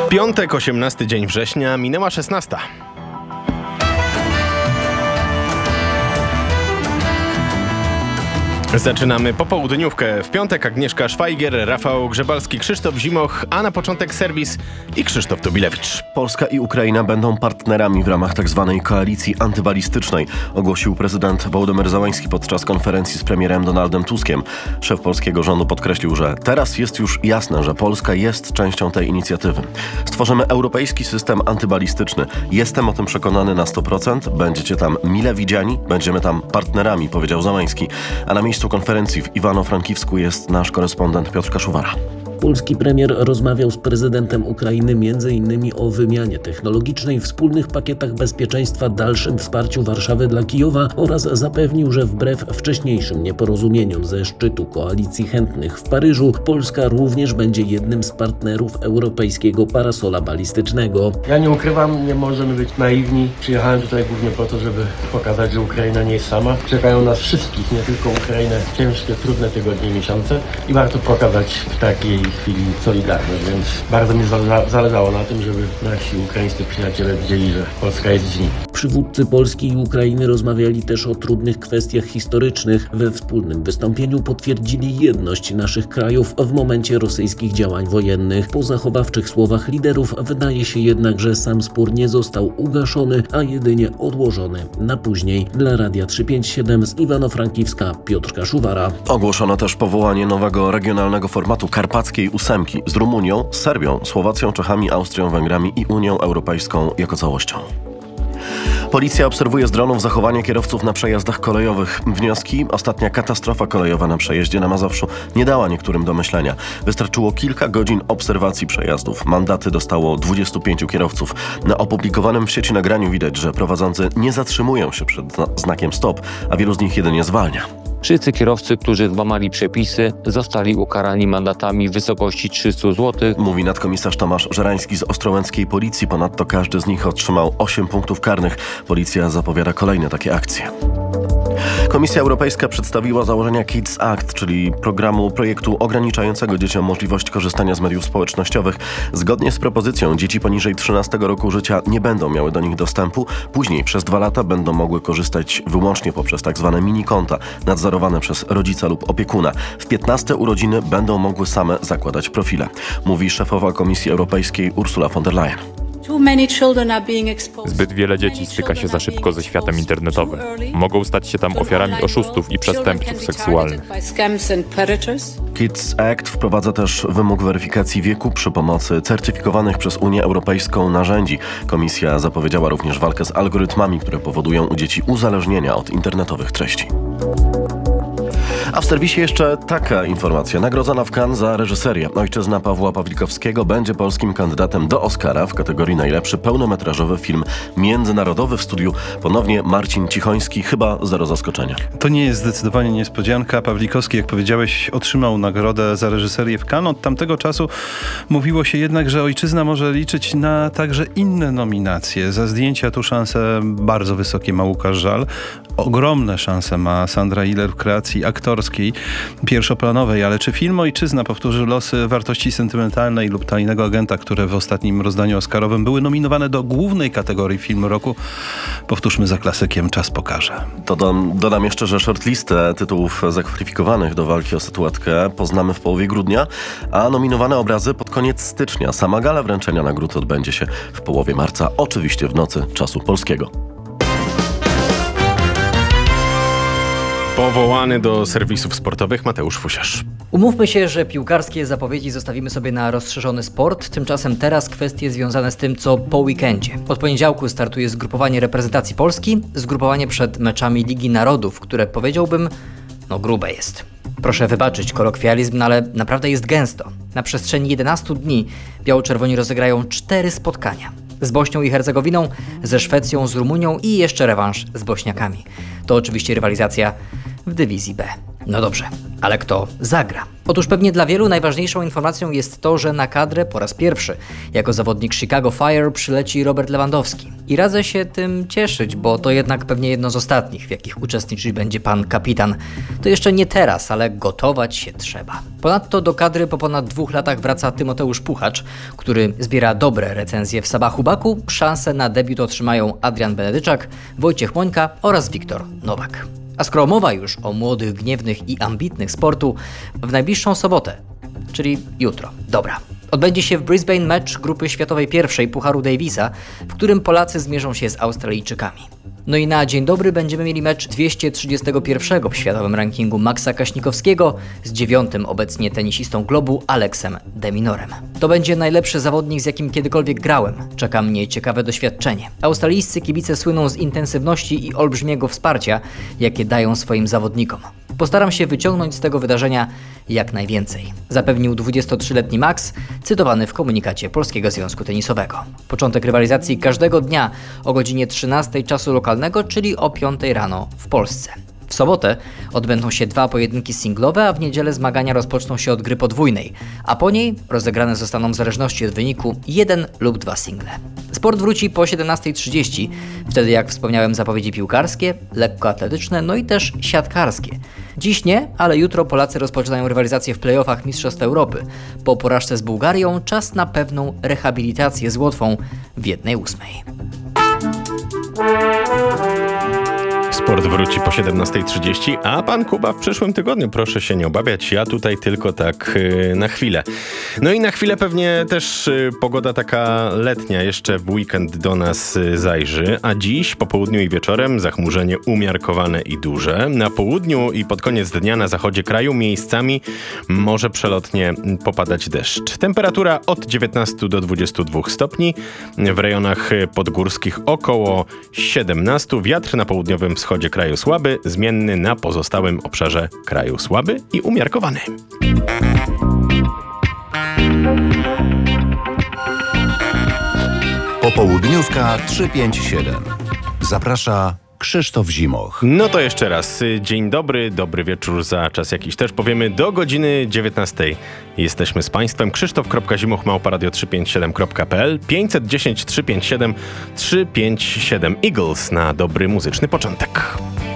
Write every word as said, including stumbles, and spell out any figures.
Piątek, osiemnasty dzień września, minęła szesnasta. Zaczynamy popołudniówkę. W piątek Agnieszka Szwajgier, Rafał Grzebalski, Krzysztof Zimoch, a na początek serwis i Krzysztof Tubilewicz. Polska i Ukraina będą partnerami w ramach tzw. koalicji antybalistycznej, ogłosił prezydent Wołodymyr Zełański podczas konferencji z premierem Donaldem Tuskiem. Szef polskiego rządu podkreślił, że teraz jest już jasne, że Polska jest częścią tej inicjatywy. Stworzymy europejski system antybalistyczny. Jestem o tym przekonany na sto procent. Będziecie tam mile widziani, będziemy tam partnerami, powiedział Zełański. A na miejscu konferencji w Iwano-Frankiwsku jest nasz korespondent Piotr Kaszuwara. Polski premier rozmawiał z prezydentem Ukrainy między innymi o wymianie technologicznej, wspólnych pakietach bezpieczeństwa, dalszym wsparciu Warszawy dla Kijowa oraz zapewnił, że wbrew wcześniejszym nieporozumieniom ze szczytu koalicji chętnych w Paryżu, Polska również będzie jednym z partnerów europejskiego parasola balistycznego. Ja nie ukrywam, nie możemy być naiwni. Przyjechałem tutaj głównie po to, żeby pokazać, że Ukraina nie jest sama. Czekają nas wszystkich, nie tylko Ukrainę, ciężkie, trudne tygodnie, miesiące i warto pokazać w takiej chwili solidarność, więc bardzo mi zależało na tym, żeby nasi ukraińscy przyjaciele widzieli, że Polska jest z nimi. Przywódcy Polski i Ukrainy rozmawiali też o trudnych kwestiach historycznych. We wspólnym wystąpieniu potwierdzili jedność naszych krajów w momencie rosyjskich działań wojennych. Po zachowawczych słowach liderów wydaje się jednak, że sam spór nie został ugaszony, a jedynie odłożony na później. Dla Radia trzysta pięćdziesiąt siedem z Iwano-Frankiwska Piotr Kaszuwara. Ogłoszono też powołanie nowego regionalnego formatu karpackiej ósemki z Rumunią, Serbią, Słowacją, Czechami, Austrią, Węgrami i Unią Europejską jako całością. Policja obserwuje z dronów zachowanie kierowców na przejazdach kolejowych. Wnioski? Ostatnia katastrofa kolejowa na przejeździe na Mazowszu nie dała niektórym do myślenia. Wystarczyło kilka godzin obserwacji przejazdów. Mandaty dostało dwudziestu pięciu kierowców. Na opublikowanym w sieci nagraniu widać, że prowadzący nie zatrzymują się przed znakiem stop, a wielu z nich jedynie zwalnia. Wszyscy kierowcy, którzy złamali przepisy, zostali ukarani mandatami w wysokości trzysta złotych. Mówi nadkomisarz Tomasz Żerański z ostrołęckiej policji. Ponadto każdy z nich otrzymał osiem punktów karnych. Policja zapowiada kolejne takie akcje. Komisja Europejska przedstawiła założenia Kids Act, czyli programu projektu ograniczającego dzieciom możliwość korzystania z mediów społecznościowych. Zgodnie z propozycją dzieci poniżej trzynastego roku życia nie będą miały do nich dostępu. Później przez dwa lata będą mogły korzystać wyłącznie poprzez tzw. minikonta nadzorowane przez rodzica lub opiekuna. W piętnaste urodziny będą mogły same zakładać profile, mówi szefowa Komisji Europejskiej Ursula von der Leyen. Zbyt wiele dzieci styka się za szybko ze światem internetowym. Mogą stać się tam ofiarami oszustów i przestępców seksualnych. Kids Act wprowadza też wymóg weryfikacji wieku przy pomocy certyfikowanych przez Unię Europejską narzędzi. Komisja zapowiedziała również walkę z algorytmami, które powodują u dzieci uzależnienia od internetowych treści. A w serwisie jeszcze taka informacja. Nagrodzona w Cannes za reżyserię. Ojczyzna Pawła Pawlikowskiego będzie polskim kandydatem do Oscara w kategorii najlepszy pełnometrażowy film międzynarodowy. W studiu ponownie Marcin Cichoński. Chyba zero zaskoczenia. To nie jest zdecydowanie niespodzianka. Pawlikowski, jak powiedziałeś, otrzymał nagrodę za reżyserię w Cannes. Od tamtego czasu mówiło się jednak, że Ojczyzna może liczyć na także inne nominacje. Za zdjęcia tu szanse bardzo wysokie ma Łukasz Żal. Ogromne szanse ma Sandra Hiller w kreacji aktorskiej, pierwszoplanowej, ale czy film Ojczyzna powtórzy losy Wartości sentymentalnej lub Tajnego agenta, które w ostatnim rozdaniu oscarowym były nominowane do głównej kategorii Film Roku? Powtórzmy za klasykiem, czas pokaże. Dodam, dodam jeszcze, że shortlistę tytułów zakwalifikowanych do walki o statuetkę poznamy w połowie grudnia, a nominowane obrazy pod koniec stycznia. Sama gala wręczenia nagród odbędzie się w połowie marca, oczywiście w nocy czasu polskiego. Powołany do serwisów sportowych Mateusz Fusiarz. Umówmy się, że piłkarskie zapowiedzi zostawimy sobie na rozszerzony sport. Tymczasem teraz kwestie związane z tym, co po weekendzie. Od poniedziałku startuje zgrupowanie reprezentacji Polski, zgrupowanie przed meczami Ligi Narodów, które powiedziałbym, no grube jest. Proszę wybaczyć kolokwializm, no ale naprawdę jest gęsto. Na przestrzeni jedenastu dni biało-czerwoni rozegrają cztery spotkania. Z Bośnią i Hercegowiną, ze Szwecją, z Rumunią i jeszcze rewanż z Bośniakami. To oczywiście rywalizacja w dywizji B. No dobrze, ale kto zagra? Otóż pewnie dla wielu najważniejszą informacją jest to, że na kadrę po raz pierwszy jako zawodnik Chicago Fire przyleci Robert Lewandowski. I radzę się tym cieszyć, bo to jednak pewnie jedno z ostatnich, w jakich uczestniczyć będzie pan kapitan. To jeszcze nie teraz, ale gotować się trzeba. Ponadto do kadry po ponad dwóch latach wraca Tymoteusz Puchacz, który zbiera dobre recenzje w Sabachu Baku. Szansę na debiut otrzymają Adrian Benedyczak, Wojciech Mońka oraz Wiktor Nowak. A skoro mowa już o młodych, gniewnych i ambitnych sportu, w najbliższą sobotę, czyli jutro, dobra, odbędzie się w Brisbane mecz grupy światowej pierwszej Pucharu Davisa, w którym Polacy zmierzą się z Australijczykami. No i na dzień dobry będziemy mieli mecz dwieście trzydziestego pierwszego w światowym rankingu Maxa Kaśnikowskiego z dziewiątym obecnie tenisistą globu Aleksem de Minorem. To będzie najlepszy zawodnik, z jakim kiedykolwiek grałem. Czeka mnie ciekawe doświadczenie. Australijscy kibice słyną z intensywności i olbrzymiego wsparcia, jakie dają swoim zawodnikom. Postaram się wyciągnąć z tego wydarzenia jak najwięcej, zapewnił dwudziestotrzyletni Max, cytowany w komunikacie Polskiego Związku Tenisowego. Początek rywalizacji każdego dnia o godzinie trzynastej czasu lokalnego, czyli o piątej rano w Polsce. W sobotę odbędą się dwa pojedynki singlowe, a w niedzielę zmagania rozpoczną się od gry podwójnej, a po niej rozegrane zostaną w zależności od wyniku jeden lub dwa single. Sport wróci po siedemnastej trzydzieści, wtedy jak wspomniałem zapowiedzi piłkarskie, lekkoatletyczne, no i też siatkarskie. Dziś nie, ale jutro Polacy rozpoczynają rywalizację w play-offach Mistrzostw Europy. Po porażce z Bułgarią czas na pewną rehabilitację z Łotwą w jednej ósmej. Sport wróci po siedemnastej trzydzieści, a pan Kuba w przyszłym tygodniu, proszę się nie obawiać, ja tutaj tylko tak yy, na chwilę. No i na chwilę pewnie też yy, pogoda taka letnia jeszcze w weekend do nas yy, zajrzy, a dziś po południu i wieczorem zachmurzenie umiarkowane i duże. Na południu i pod koniec dnia na zachodzie kraju miejscami może przelotnie popadać deszcz. Temperatura od dziewiętnastu do dwudziestu dwóch stopni, w rejonach podgórskich około siedemnastu, wiatr na południowym wschodzie kraju słaby, zmienny na pozostałym obszarze kraju słaby i umiarkowany. Popołudniówka trzysta pięćdziesiąt siedem. Zaprasza Krzysztof Zimoch. No to jeszcze raz. Dzień dobry, dobry wieczór. Za czas jakiś też powiemy. Do godziny dziewiętnastej jesteśmy z Państwem. Krzysztof kropka zimoch małpa radio trzysta pięćdziesiąt siedem kropka p l pięćset dziesięć trzysta pięćdziesiąt siedem trzysta pięćdziesiąt siedem Eagles na dobry muzyczny początek.